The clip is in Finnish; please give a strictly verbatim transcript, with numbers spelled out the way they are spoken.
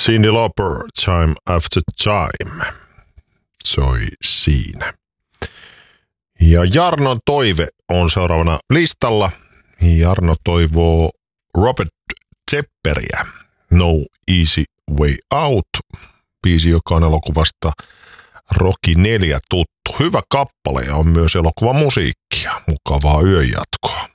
Cyndi Lauper, Time After Time, soi siinä. Ja Jarnon toive on seuraavana listalla. Jarno toivoo Robert Tepperiä, No Easy Way Out, biisi, joka on elokuvasta Rocky neljä tuttu. Hyvä kappale ja on myös elokuvan musiikkia. Mukavaa yönjatkoa.